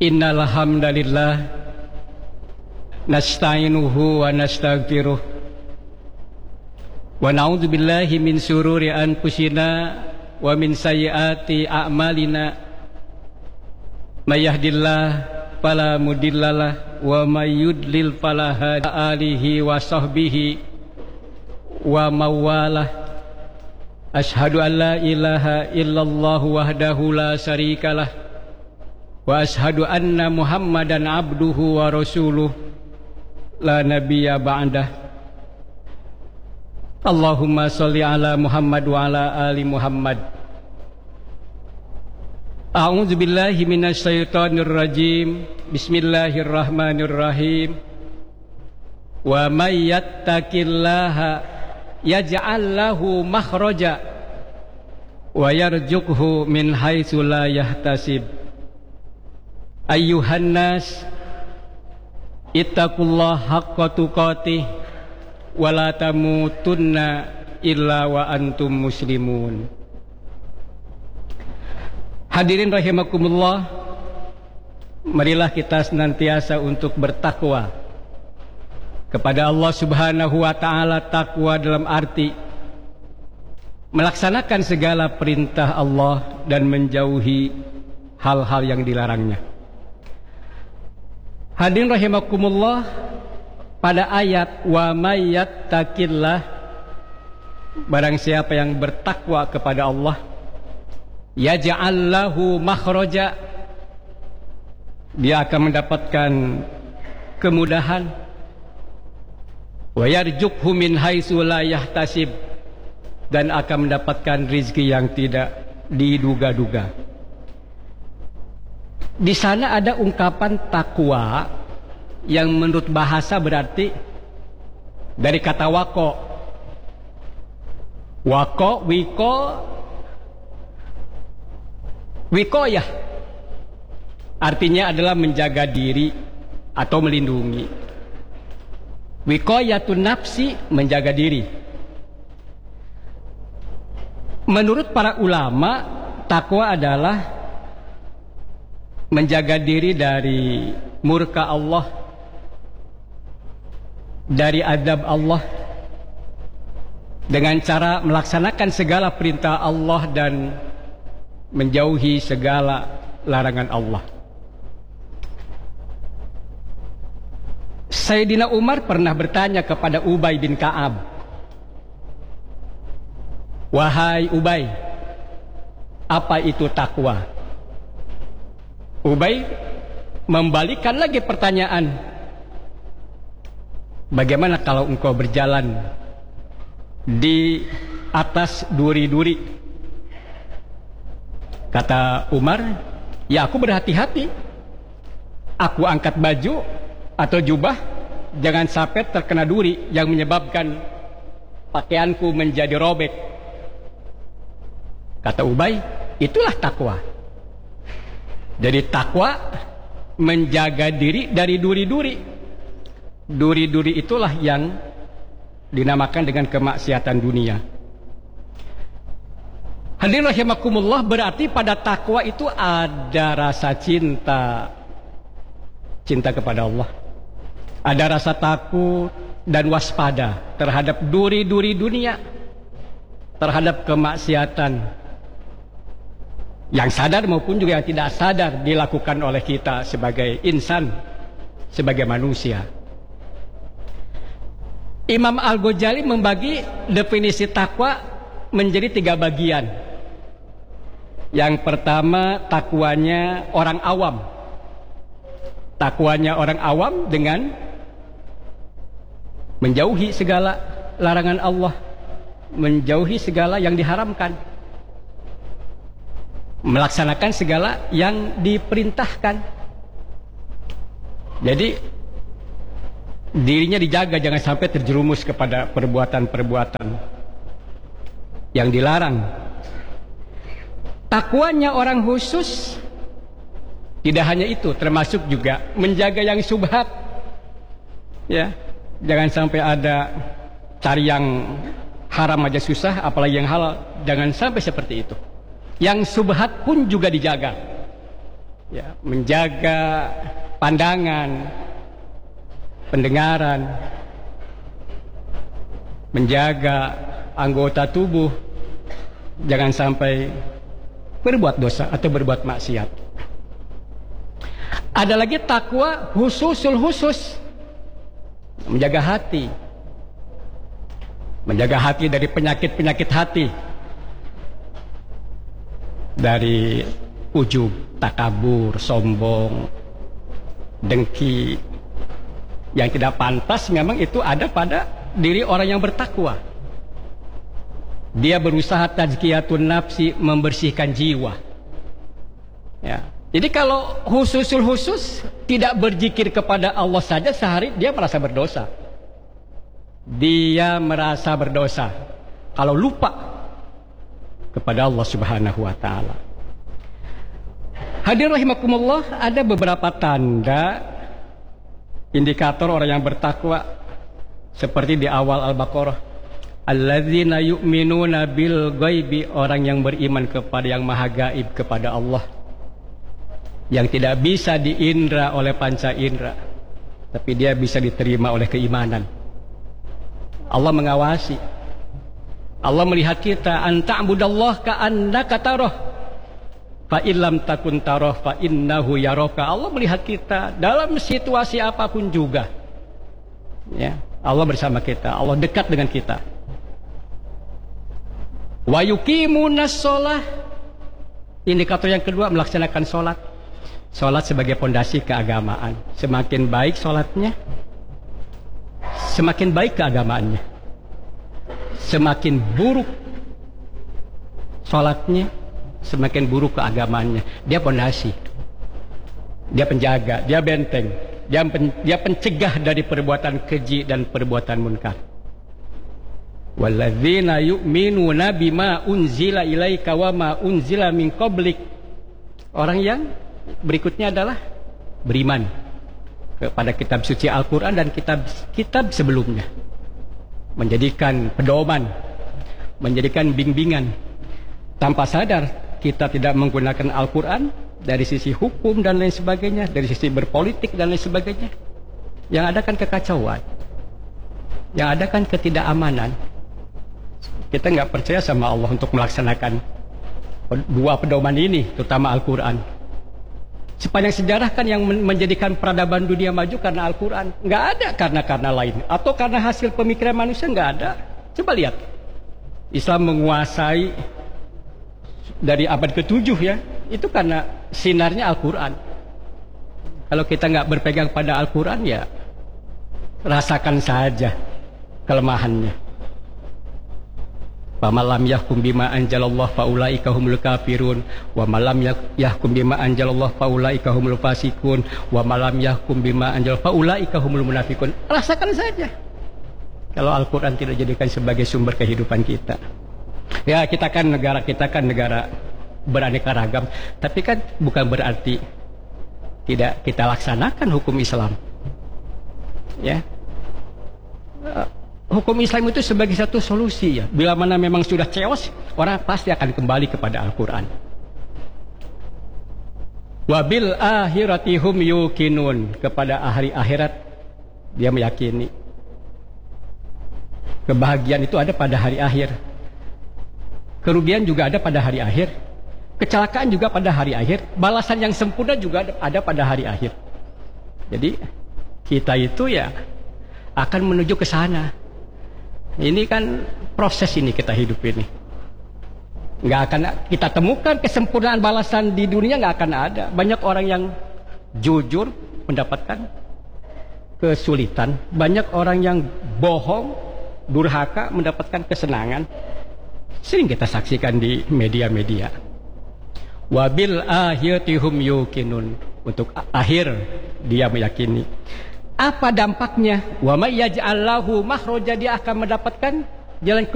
Innal hamdalillah nasta'inuhu wa nastaghfiruh wa na'udzu billahi min syururi anfusina wa min sayyiati a'malina. May yahdihillahu fala mudhillalah wa may yudlil fala hadiya alihi wa sahbihi wa mawalah. Asyhadu an la ilaha illallah wahdahu la syarikalah wa asyhadu anna Muhammadan abduhu wa rasuluh la nabiyya ba'dah. Allahumma sholli ala Muhammad wa ala ali Muhammad. A'udzu billahi minasy syaithanir rajim. Bismillahirrahmanirrahim. Wa may yattaqillaha yaj'al lahu makhraja wa yarzuqhu min haitsu la yahtasib. Ayyuhan nas ittaqullaha haqqa tuqatih wa la tamutunna illa wa antum muslimun. Hadirin rahimakumullah, marilah kita senantiasa untuk bertakwa kepada Allah Subhanahu wa taala. Takwa dalam arti melaksanakan segala perintah Allah dan menjauhi hal-hal yang dilarangnya. Hadirin rahimakumullah, pada ayat wa may yattaqillah, barang siapa yang bertakwa kepada Allah, yaj'al lahu makhraja, dia akan mendapatkan kemudahan, wa yarzuqhu min haitsu la yahtasib, dan akan mendapatkan rezeki yang tidak diduga-duga. Di sana ada ungkapan takwa yang menurut bahasa berarti dari kata wako. Wako, wikoyah, artinya adalah menjaga diri atau melindungi. Wikoyatun nafsi, menjaga diri. Menurut para ulama, takwa adalah menjaga diri dari murka Allah, dari adab Allah, dengan cara melaksanakan segala perintah Allah dan menjauhi segala larangan Allah. Sayyidina Umar pernah bertanya kepada Ubay bin Ka'ab, "Wahai Ubay, apa itu takwa?" Ubay membalikkan lagi pertanyaan, "Bagaimana kalau engkau berjalan di atas duri-duri?" Kata Umar, "Ya aku berhati-hati. Aku angkat baju atau jubah, jangan sampai terkena duri yang menyebabkan pakaianku menjadi robek." Kata Ubay, "Itulah takwa." Jadi takwa menjaga diri dari duri-duri. Duri-duri itulah yang dinamakan dengan kemaksiatan dunia. Hadirin rahimakumullah, berarti pada takwa itu ada rasa cinta. Cinta kepada Allah. Ada rasa takut dan waspada terhadap duri-duri dunia, terhadap kemaksiatan yang sadar maupun juga yang tidak sadar dilakukan oleh kita sebagai insan, sebagai manusia. Imam Al-Ghazali membagi definisi takwa menjadi 3 bagian. Yang pertama, takwanya orang awam. Takwanya orang awam dengan menjauhi segala larangan Allah, menjauhi segala yang diharamkan, melaksanakan segala yang diperintahkan. Jadi dirinya dijaga jangan sampai terjerumus kepada perbuatan-perbuatan yang dilarang. Takwanya orang khusus tidak hanya itu, termasuk juga menjaga yang syubhat. Ya, jangan sampai ada cari yang haram aja susah, apalagi yang halal. Jangan sampai seperti itu. Yang subhat pun juga dijaga. ya, menjaga pandangan, pendengaran, menjaga anggota tubuh jangan sampai berbuat dosa atau berbuat maksiat. Ada lagi takwa khususul khusus, menjaga hati, menjaga hati dari penyakit-penyakit hati, dari ujub, takabur, sombong, dengki yang tidak pantas. Memang itu ada pada diri orang yang bertakwa. Dia berusaha tazkiyatun nafsi, membersihkan jiwa. Ya. Jadi kalau khususul khusus tidak berzikir kepada Allah saja sehari, dia merasa berdosa. Dia merasa berdosa kalau lupa kepada Allah Subhanahu wa taala. Hadirin rahimakumullah, ada beberapa tanda indikator orang yang bertakwa seperti di awal Al-Baqarah. Alladzina yu'minuna bil ghaibi, orang yang beriman kepada yang maha gaib, kepada Allah, yang tidak bisa diindra oleh panca indra, tapi dia bisa diterima oleh keimanan. Allah mengawasi, Allah melihat kita. Anta'budallah ka'annaka tarah, fa illam takun tarah fa innahu yaraka. Allah melihat kita dalam situasi apapun juga. Ya, Allah bersama kita, Allah dekat dengan kita. Wa yuqimunas shalah, indikator yang kedua, melaksanakan sholat. Sholat sebagai pondasi keagamaan. Semakin baik sholatnya, semakin baik keagamaannya. Semakin buruk sholatnya, semakin buruk keagamaannya. Dia pondasi, dia penjaga, dia benteng, dia pencegah dari perbuatan keji dan perbuatan munkar. Walladzina yu'minuna bima unzila ilaika wa ma unzila min qablik. Orang yang berikutnya adalah beriman kepada kitab suci Al-Quran dan kitab sebelumnya, menjadikan pedoman, menjadikan bimbingan. Tanpa sadar kita tidak menggunakan Al-Quran dari sisi hukum dan lain sebagainya, dari sisi berpolitik dan lain sebagainya. Yang ada kan kekacauan, yang ada kan ketidakamanan. Kita nggak percaya sama Allah untuk melaksanakan dua pedoman ini, terutama Al-Quran. Sepanjang sejarah kan yang menjadikan peradaban dunia maju karena Al-Quran. Nggak ada karena lain. Atau karena hasil pemikiran manusia, nggak ada. Coba lihat. Islam menguasai dari abad ke-7 ya. Itu karena sinarnya Al-Quran. Kalau kita nggak berpegang pada Al-Quran ya, rasakan saja kelemahannya. Famalam yahkum bima anjalallah faulaika humul kafirun wa malam yahkum bima anjalallah faulaika humul fasikun wa malam yahkum bima anjal faulaika humul munafikun. Rasakan saja kalau Al-Quran tidak dijadikan sebagai sumber kehidupan kita. Ya, kita kan negara beraneka ragam, tapi kan bukan berarti tidak kita laksanakan hukum Islam. Ya, hukum Islam itu sebagai satu solusi ya. Bila mana memang sudah chaos, orang pasti akan kembali kepada Al-Quran. Wabil akhirati hum yuqinun, kepada hari akhirat dia meyakini. Kebahagiaan itu ada pada hari akhir. Kerugian juga ada pada hari akhir. Kecelakaan juga pada hari akhir. Balasan yang sempurna juga ada pada hari akhir. Jadi kita itu ya akan menuju ke sana. Ini kan proses ini kita hidup ini. Nggak akan kita temukan kesempurnaan balasan di dunia, nggak akan ada. Banyak orang yang jujur mendapatkan kesulitan. Banyak orang yang bohong, durhaka mendapatkan kesenangan. Sering kita saksikan di media-media. Wabil akhirati hum yuqinun, untuk akhir dia meyakini. Apa dampaknya? Wa may yaj'al lahu makhraja, dia akan mendapatkan jalan keluar.